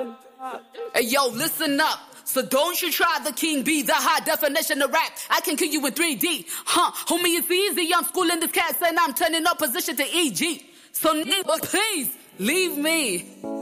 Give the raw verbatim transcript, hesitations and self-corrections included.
Hey, yo, listen up. So don't you try the king bee, the high definition of rap. I can kill you with three D. Huh, homie, it's easy. I'm schooling this cat and I'm turning up position to E G. So nigga, please, leave me.